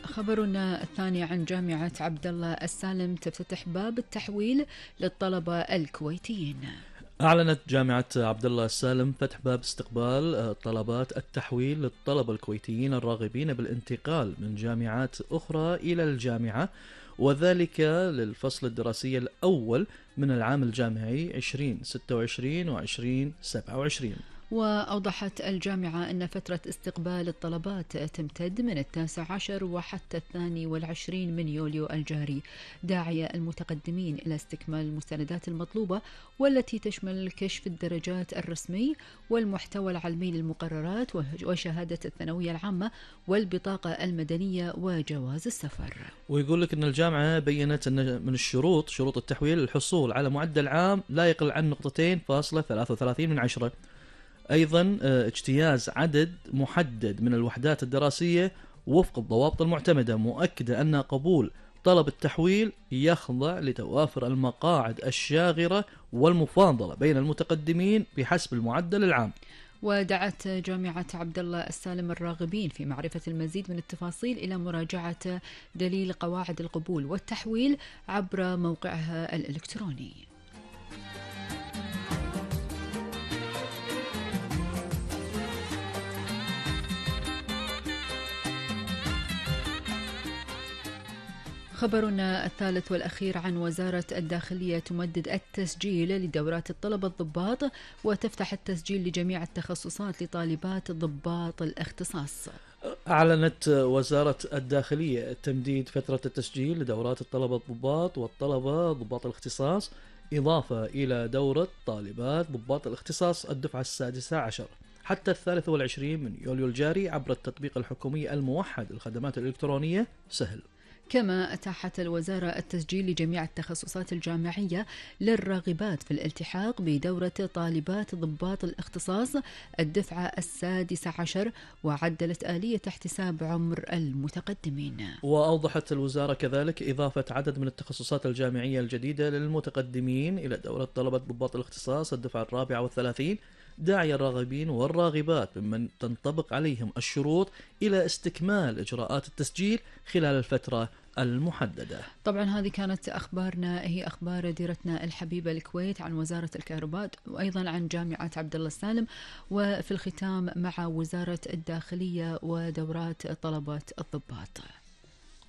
خبرنا الثاني عن جامعة عبد الله السالم تفتتح باب التحويل للطلبة الكويتيين. أعلنت جامعة عبد الله السالم فتح باب استقبال طلبات التحويل للطلبة الكويتيين الراغبين بالانتقال من جامعات أخرى إلى الجامعة، وذلك للفصل الدراسي الأول من العام الجامعي 2026 و 2027. وأوضحت الجامعة أن فترة استقبال الطلبات تمتد من 19 وحتى 22 من يوليو الجاري، داعية المتقدمين إلى استكمال المستندات المطلوبة والتي تشمل كشف الدرجات الرسمي والمحتوى العلمي للمقررات وشهادة الثانوية العامة والبطاقة المدنية وجواز السفر. ويقول لك أن الجامعة بيّنت أن من شروط التحويل الحصول على معدل عام لا يقل عن 2.33 أيضا اجتياز عدد محدد من الوحدات الدراسية وفق الضوابط المعتمدة، مؤكدة أن قبول طلب التحويل يخضع لتوافر المقاعد الشاغرة والمفاضلة بين المتقدمين بحسب المعدل العام. ودعت جامعة عبد الله السالم الراغبين في معرفة المزيد من التفاصيل إلى مراجعة دليل قواعد القبول والتحويل عبر موقعها الإلكتروني. خبرنا الثالث والأخير عن وزارة الداخلية تمدد التسجيل لدورات الطلبة الضباط وتفتح التسجيل لجميع التخصصات لطالبات ضباط الاختصاص. أعلنت وزارة الداخلية تمديد فترة التسجيل لدورات الطلبة الضباط والطلبة ضباط الاختصاص، إضافة إلى دورة طالبات ضباط الاختصاص الدفعة 16 حتى 23 من يوليو الجاري عبر التطبيق الحكومي الموحد للخدمات الإلكترونية سهل. كما أتاحت الوزارة التسجيل لجميع التخصصات الجامعية للراغبات في الالتحاق بدورة طالبات ضباط الاختصاص الدفعة 16، وعدلت آلية احتساب عمر المتقدمين. وأوضحت الوزارة كذلك إضافة عدد من التخصصات الجامعية الجديدة للمتقدمين إلى دورة طلبة ضباط الاختصاص الدفعة 34، داعي الراغبين والراغبات ممن تنطبق عليهم الشروط إلى استكمال إجراءات التسجيل خلال الفترة المحددة. طبعا هذه كانت أخبارنا، هي أخبار ديرتنا الحبيبة الكويت عن وزارة الكهرباء وأيضا عن جامعة عبد الله السالم، وفي الختام مع وزارة الداخلية ودورات طلبات الضباط.